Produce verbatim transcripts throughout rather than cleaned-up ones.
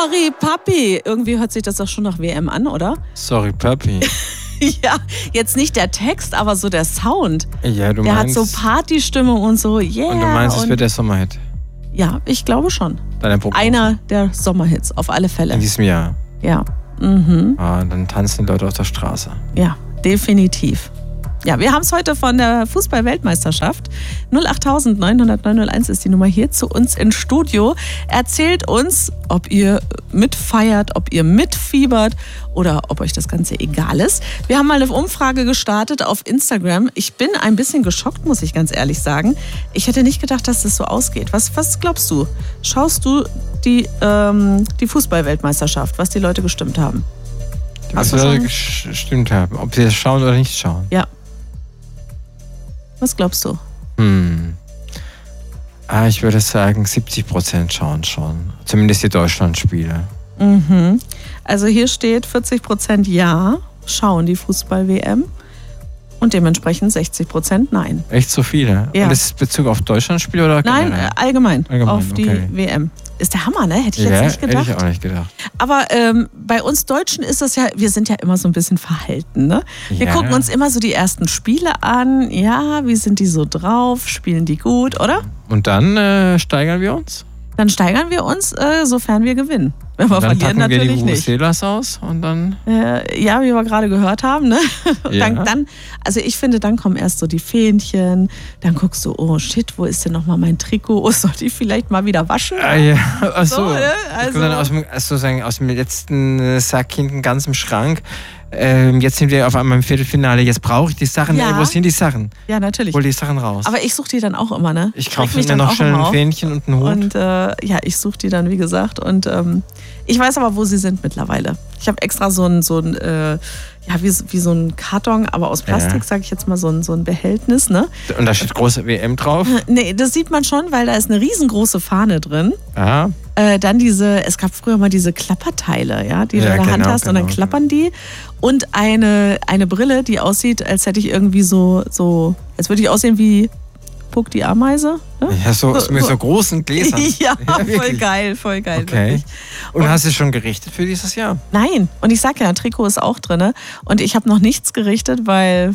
Sorry, Papi. Irgendwie hört sich das doch schon nach W M an, oder? Sorry, Papi. Ja, jetzt nicht der Text, aber so der Sound. Ja, du der meinst... hat so Partystimmung und so, yeah. Und du meinst, es und wird der Sommerhit? Ja, ich glaube schon. Deine Prognose? Einer der Sommerhits, auf alle Fälle. In diesem Jahr? Ja. Mhm. Ah, dann tanzen die Leute auf der Straße. Ja, definitiv. Ja, wir haben es heute von der Fußball-Weltmeisterschaft. null acht neun null null neun null eins ist die Nummer hier zu uns ins Studio. Erzählt uns, ob ihr mitfeiert, ob ihr mitfiebert oder ob euch das Ganze egal ist. Wir haben mal eine Umfrage gestartet auf Instagram. Ich bin ein bisschen geschockt, muss ich ganz ehrlich sagen. Ich hätte nicht gedacht, dass das so ausgeht. Was, was glaubst du? Schaust du die, ähm, die Fußball-Weltmeisterschaft, was die Leute gestimmt haben? Was die Leute gestimmt haben, ob sie das schauen oder nicht schauen? Ja. Was glaubst du? Hm. Ah, ich würde sagen, siebzig Prozent schauen schon. Zumindest die Deutschlandspiele. Mhm. Also hier steht vierzig Prozent ja, schauen die Fußball-W M. Und dementsprechend sechzig Prozent nein. Echt so viele? Ja. Und ist es Bezug auf Deutschlandspiele oder Nein, generell? allgemein, allgemein auf die okay. W M. Ist der Hammer, ne? Hätte ich ja, jetzt nicht gedacht. Hätte ich auch nicht gedacht. Aber ähm, bei uns Deutschen ist das ja, wir sind ja immer so ein bisschen verhalten, ne? Wir Ja. gucken uns immer so die ersten Spiele an. Ja, wie sind die so drauf? Spielen die gut, oder? Und dann äh, steigern wir uns? Dann steigern wir uns, äh, sofern wir gewinnen. Wenn wir Und dann verlieren, packen wir natürlich die nicht. Vuvuzelas aus und dann... Äh, ja, wie wir gerade gehört haben, ne? Ja. Dann, dann, also ich finde, dann kommen erst so die Fähnchen, dann guckst du, oh shit, wo ist denn nochmal mein Trikot? Oh, soll ich vielleicht mal wieder waschen? Ah, ja. Ach so. So, ne? Also, Also- dann aus dem, sozusagen aus dem letzten Sack hinten ganz im Schrank. Ähm, jetzt sind wir auf einmal im Viertelfinale. Jetzt brauche ich die Sachen. Ja. Ey, wo sind die Sachen? Ja, natürlich. Hol die Sachen raus. Aber ich suche die dann auch immer, ne? ich Reg kaufe mich mir dann noch auch schnell immer ein auf. Fähnchen und einen Hut. Und äh, ja, ich suche die dann, wie gesagt. Und ähm, ich weiß aber, wo sie sind mittlerweile. Ich habe extra so ein, so ein äh, ja, wie, wie so ein Karton, aber aus Plastik, Ja. sage ich jetzt mal, so ein, so ein Behältnis, ne? Und da steht große W M drauf. Nee, das sieht man schon, weil da ist eine riesengroße Fahne drin. Ja. Äh, dann diese, es gab früher mal diese Klapperteile, ja, die Ja, du in der Hand genau, hast und dann genau, klappern die. Und eine, eine Brille, die aussieht, als hätte ich irgendwie so, so als würde ich aussehen wie Puck die Ameise. Ne? Ja, so, So- mit so- so großen Gläsern. Ja, voll wirklich. geil, voll geil. Okay. Wirklich. Und hast du schon gerichtet für dieses Jahr? Nein, und ich sag ja, ein Trikot ist auch drin. Und ich habe noch nichts gerichtet, weil,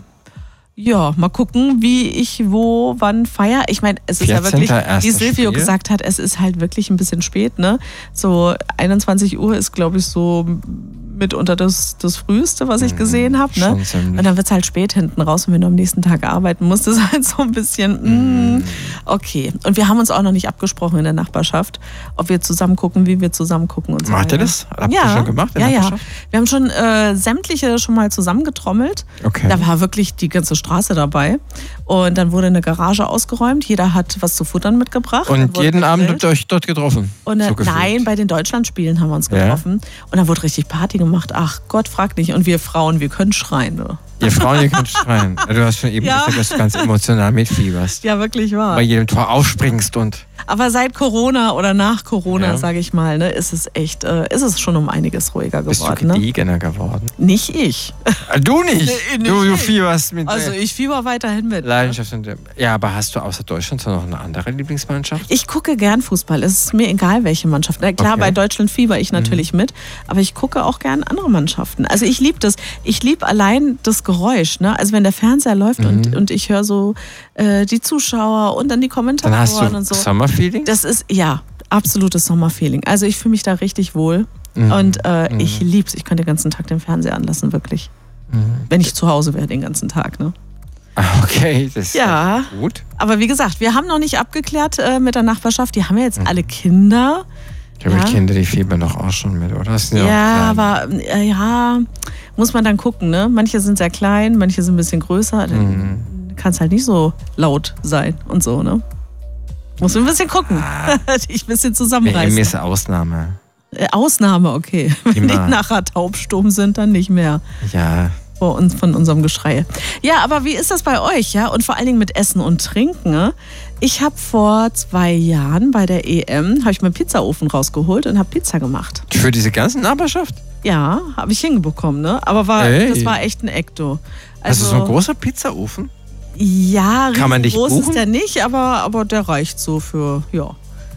ja, mal gucken, wie ich wo, wann feier. Ich meine, es ist ja wirklich, wie Silvio Spiel. gesagt hat, es ist halt wirklich ein bisschen spät, ne? So einundzwanzig Uhr ist, glaube ich, so mitunter das, das Früheste, was ich gesehen habe, ne? Schon ziemlich. Und dann wird es halt spät hinten raus und wenn du am nächsten Tag arbeiten musst, ist halt so ein bisschen, mm, okay. Und wir haben uns auch noch nicht abgesprochen in der Nachbarschaft, ob wir zusammen gucken, wie wir zusammen gucken und so. Macht ihr weiter. das? Habt ihr Ja, schon gemacht in ja, der ja. Nachbarschaft? Wir haben schon äh, sämtliche schon mal zusammengetrommelt. Okay. Da war wirklich die ganze Straße dabei. Und dann wurde eine Garage ausgeräumt. Jeder hat was zu futtern mitgebracht. Dann Und wurde jeden Abend gegrillt. habt ihr euch dort getroffen? Und, äh, So gefühlt. nein, bei den Deutschlandspielen haben wir uns Ja. getroffen. Und dann wurde richtig Party gemacht. Ach Gott, frag nicht. Und wir Frauen, wir können schreien. Ne? Ihr Frauen, ihr könnt schreien. Du hast schon eben Ja. gesagt, dass du ganz emotional mitfieberst. Ja, wirklich wahr. Bei jedem Tor aufspringst und... Aber seit Corona oder nach Corona, Ja. sage ich mal, ne, ist es echt, äh, ist es schon um einiges ruhiger Bist du geworden. Ne? gediegener geworden? Nicht ich. Ah, Du nicht! Nee, nicht du, du ich. fieberst mit Also äh, ich fieber weiterhin mit. Leidenschaft. Und, äh, ja, aber hast du außer Deutschland so noch eine andere Lieblingsmannschaft? Ich gucke gern Fußball. Es ist mir egal, welche Mannschaft. Na klar, Okay. bei Deutschland fieber ich natürlich mit, aber ich gucke auch gern andere Mannschaften. Also ich liebe das. Ich liebe allein das Geräusch. Ne? Also wenn der Fernseher läuft und, und ich höre so äh, die Zuschauer und dann die Kommentatoren Dann hast du und so. Sommerfeeling? Das ist, ja, absolutes Sommerfeeling. Also ich fühle mich da richtig wohl. Mhm. Und äh, ich lieb's. Ich könnte den ganzen Tag den Fernseher anlassen, wirklich. Wenn ich zu Hause wäre den ganzen Tag. Ne? Ah, okay, das ist Ja. gut. Aber wie gesagt, wir haben noch nicht abgeklärt äh, mit der Nachbarschaft. Die haben ja jetzt alle Kinder. Ich glaube, Ja. ich kenne die Fiebern doch auch schon mit, oder? Das sind Ja, auch klein. aber äh, ja, muss man dann gucken. Ne? Manche sind sehr klein, manche sind ein bisschen größer. Dann Mhm. kann es halt nicht so laut sein und so. Ne? Muss man ein bisschen gucken. Dich ein bisschen W M zusammenreißen. ist Ausnahme. Äh, Ausnahme, okay. Wenn die Immer. nachher taubstumm sind, dann nicht mehr. Ja, Vor uns, von unserem Geschrei. Ja, aber wie ist das bei euch, ja? Und vor allen Dingen mit Essen und Trinken. Ne? Ich habe vor zwei Jahren bei der E M, habe ich meinen Pizzaofen rausgeholt und habe Pizza gemacht. für diese ganze Nachbarschaft? Ja, habe ich hinbekommen, ne? Aber war, Ey. das war echt ein Ekto. Also, so ein großer Pizzaofen? Ja, Kann man dich groß buchen? ist der nicht, aber, aber der reicht so für, ja.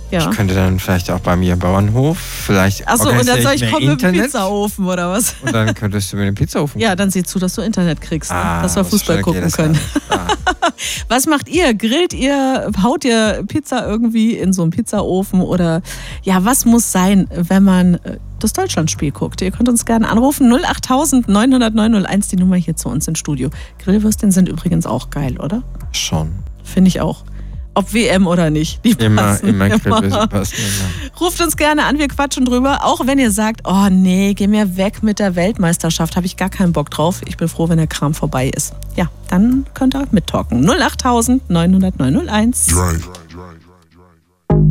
Ja. Ich könnte dann vielleicht auch bei mir im Bauernhof, vielleicht Achso, und dann soll ich kommen mit dem Internet. Pizzaofen oder was? Und dann könntest du mir den Pizzaofen. Ja, dann sieh zu, dass du Internet kriegst, ne? Ah, dass wir Fußball gucken können. Ah. Was macht ihr? Grillt ihr? Haut ihr Pizza irgendwie in so einen Pizzaofen? Oder ja, was muss sein, wenn man das Deutschlandspiel guckt? Ihr könnt uns gerne anrufen. null acht neun null null neun null eins, die Nummer hier zu uns ins Studio. Grillwürstchen sind übrigens auch geil, oder? Schon. Finde ich auch. Ob W M oder nicht. Die immer, passen immer immer. Grillwürstchen passen immer. Ruft uns gerne an, wir quatschen drüber. Auch wenn ihr sagt, oh nee, geh mir weg mit der Weltmeisterschaft, habe ich gar keinen Bock drauf. Ich bin froh, wenn der Kram vorbei ist. Ja, dann könnt ihr mittalken. null acht neun null null neun null eins. Drei.